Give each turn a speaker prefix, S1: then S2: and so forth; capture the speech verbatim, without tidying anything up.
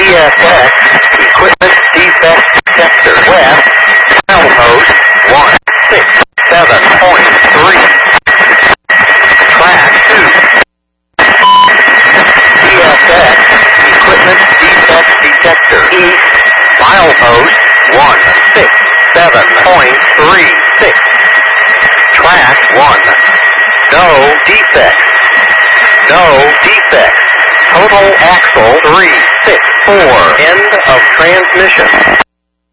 S1: S X, equipment defect detector, west, milepost one six seven point three. Track two. D S X, equipment defect detector, east, milepost one six seven point three six. Track one. No defects. No defects. Total axle three six four. End of transmission.